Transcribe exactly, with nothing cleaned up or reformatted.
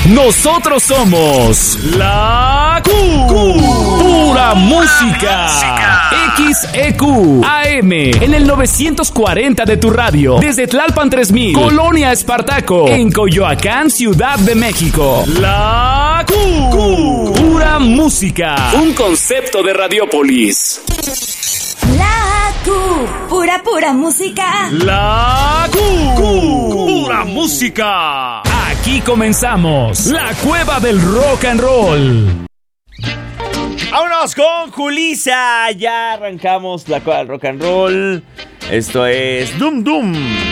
Nosotros somos la Q. Q. Pura música. X E Q A M en el novecientos cuarenta de tu radio. Desde Tlalpan tres mil, Colonia Espartaco, en Coyoacán, Ciudad de México. La Q. Q. Pura música. Un concepto de Radiopolis. La Q. Pura, pura música. La Q. Q. Pura música. Aquí comenzamos la cueva del rock and roll. ¡Vámonos con Julissa! Ya arrancamos la cueva del rock and roll. Esto es Dum Dum.